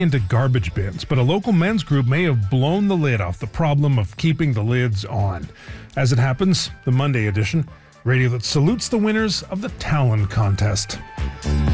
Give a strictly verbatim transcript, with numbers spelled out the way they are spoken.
into garbage bins, but a local men's group may have blown the lid off the problem of keeping the lids on. As it happens, the Monday edition, radio that salutes the winners of the Talon contest.